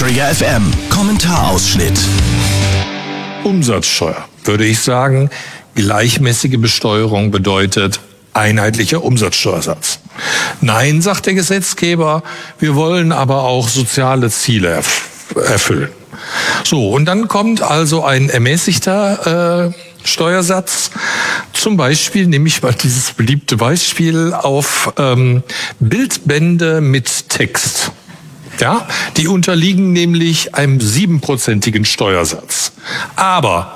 Träger FM. Kommentarausschnitt. Umsatzsteuer, würde ich sagen, gleichmäßige Besteuerung bedeutet einheitlicher Umsatzsteuersatz. Nein, sagt der Gesetzgeber, wir wollen aber auch soziale Ziele erfüllen. So, und dann kommt also ein ermäßigter Steuersatz. Zum Beispiel nehme ich mal dieses beliebte Beispiel auf Bildbände mit Text. Ja, die unterliegen nämlich einem 7%igen Steuersatz. Aber